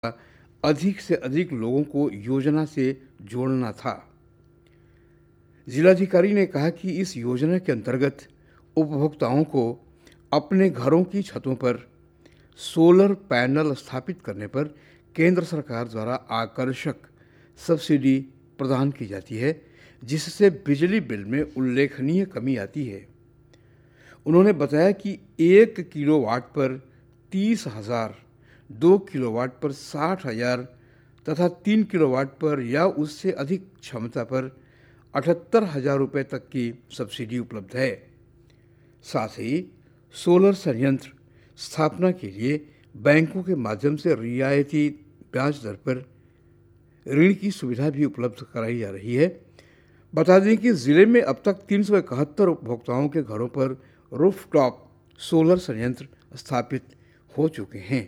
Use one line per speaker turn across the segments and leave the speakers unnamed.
अधिक से अधिक लोगों को योजना से जोड़ना था। जिलाधिकारी ने कहा कि इस योजना के अंतर्गत उपभोक्ताओं को अपने घरों की छतों पर सोलर पैनल स्थापित करने पर केंद्र सरकार द्वारा आकर्षक सब्सिडी प्रदान की जाती है, जिससे बिजली बिल में उल्लेखनीय कमी आती है। उन्होंने बताया कि 1 किलोवाट पर 30,000, 2 किलोवाट पर 60,000 तथा 3 किलोवाट पर या उससे अधिक क्षमता पर 78,000 रुपये तक की सब्सिडी उपलब्ध है। साथ ही सोलर संयंत्र स्थापना के लिए बैंकों के माध्यम से रियायती ब्याज दर पर ऋण की सुविधा भी उपलब्ध कराई जा रही है। बता दें कि जिले में अब तक 371 उपभोक्ताओं के घरों पर रूफटॉप सोलर संयंत्र स्थापित हो चुके हैं।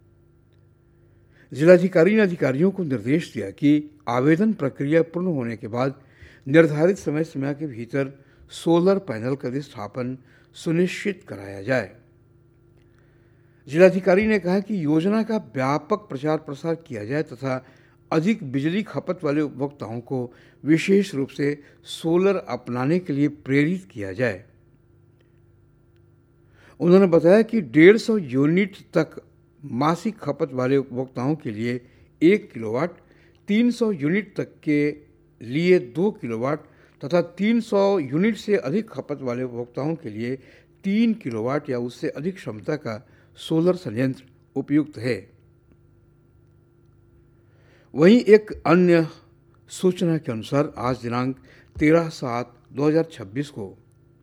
जिलाधिकारी ने अधिकारियों को निर्देश दिया कि आवेदन प्रक्रिया पूर्ण होने के बाद निर्धारित समय सीमा के भीतर सोलर पैनल का स्थापन सुनिश्चित कराया जाए। जिलाधिकारी ने कहा कि योजना का व्यापक प्रचार प्रसार किया जाए तथा अधिक बिजली खपत वाले उपभोक्ताओं को विशेष रूप से सोलर अपनाने के लिए प्रेरित किया जाए। उन्होंने बताया कि 150 यूनिट तक मासिक खपत वाले उपभोक्ताओं के लिए 1 किलोवाट, 300 यूनिट तक के लिए 2 किलोवाट तथा 300 यूनिट से अधिक खपत वाले उपभोक्ताओं के लिए 3 किलोवाट या उससे अधिक क्षमता का सोलर संयंत्र उपयुक्त है। वहीं एक अन्य सूचना के अनुसार आज दिनांक 13/7/2026 को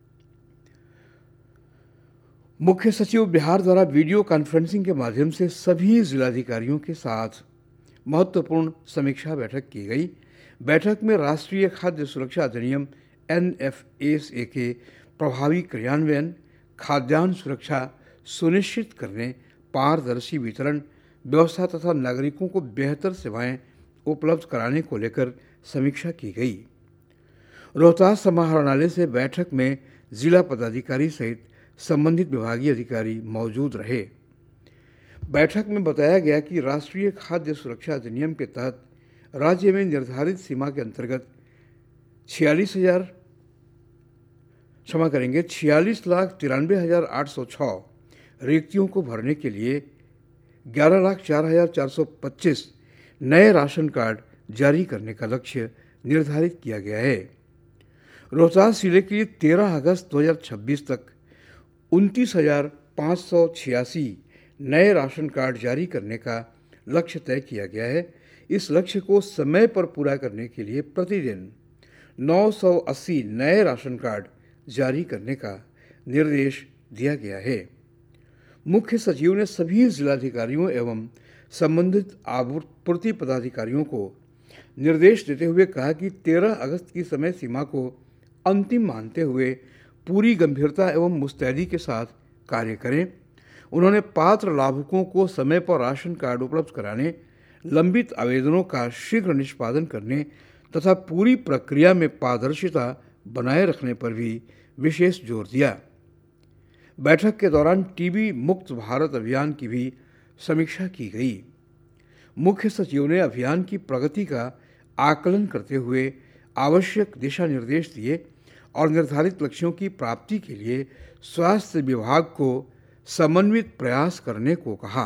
मुख्य सचिव बिहार द्वारा वीडियो कॉन्फ्रेंसिंग के माध्यम से सभी जिलाधिकारियों के साथ महत्वपूर्ण समीक्षा बैठक की गई। बैठक में राष्ट्रीय खाद्य सुरक्षा अधिनियम NFSA के प्रभावी क्रियान्वयन, खाद्यान्न सुरक्षा सुनिश्चित करने, पारदर्शी वितरण व्यवस्था तथा नागरिकों को बेहतर सेवाएं उपलब्ध कराने को लेकर समीक्षा की गई। रोहतास समाहरणालय से बैठक में जिला पदाधिकारी सहित संबंधित विभागीय अधिकारी मौजूद रहे। बैठक में बताया गया कि राष्ट्रीय खाद्य सुरक्षा अधिनियम के तहत राज्य में निर्धारित सीमा के अंतर्गत 46,93,806 रिक्तियों को भरने के लिए 11,04,425 नए राशन कार्ड जारी करने का लक्ष्य निर्धारित किया गया है। रोहतास जिले के लिए 13 अगस्त 2026 तक 29,586 नए राशन कार्ड जारी करने का लक्ष्य तय किया गया है। इस लक्ष्य को समय पर पूरा करने के लिए प्रतिदिन 980 नए राशन कार्ड जारी करने का निर्देश दिया गया है। मुख्य सचिव ने सभी जिलाधिकारियों एवं संबंधित आपूर्ति पदाधिकारियों को निर्देश देते हुए कहा कि 13 अगस्त की समय सीमा को अंतिम मानते हुए पूरी गंभीरता एवं मुस्तैदी के साथ कार्य करें। उन्होंने पात्र लाभुकों को समय पर राशन कार्ड उपलब्ध कराने, लंबित आवेदनों का शीघ्र निष्पादन करने तथा पूरी प्रक्रिया में पारदर्शिता बनाए रखने पर भी विशेष जोर दिया। बैठक के दौरान टीबी मुक्त भारत अभियान की भी समीक्षा की गई। मुख्य सचिव ने अभियान की प्रगति का आकलन करते हुए आवश्यक दिशा निर्देश दिए और निर्धारित लक्ष्यों की प्राप्ति के लिए स्वास्थ्य विभाग को समन्वित प्रयास करने को कहा।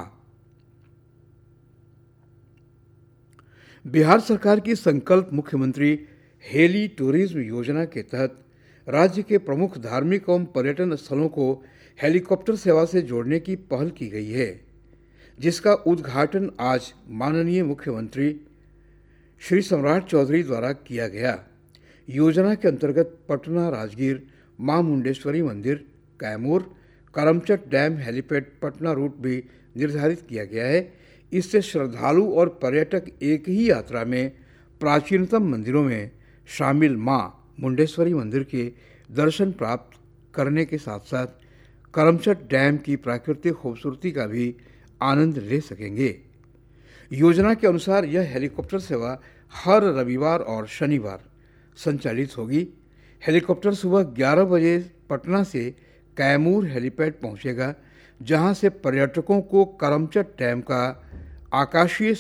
बिहार सरकार की संकल्प मुख्यमंत्री हेली टूरिज्म योजना के तहत राज्य के प्रमुख धार्मिक एवं पर्यटन स्थलों को हेलीकॉप्टर सेवा से जोड़ने की पहल की गई है, जिसका उद्घाटन आज माननीय मुख्यमंत्री श्री सम्राट चौधरी द्वारा किया गया। योजना के अंतर्गत पटना, राजगीर, मां मुंडेश्वरी मंदिर, Kaimur, Karamchat dam helipad Patna root भी निर्धारित किया गया है। इससे श्रद्धालु और पर्यटक एक ही यात्रा में प्राचीनतम मंदिरों में शामिल मां मुंडेश्वरी मंदिर के दर्शन प्राप्त करने के साथ साथ करमचट डैम की प्राकृतिक खूबसूरती का भी आनंद ले सकेंगे। योजना के अनुसार यह हेलीकॉप्टर सेवा हर रविवार और शनिवार संचालित होगी। हेलीकॉप्टर सुबह 11 बजे पटना से कैमूर हेलीपैड पहुंचेगा, जहां से पर्यटकों को करमचट डैम का आकाशीय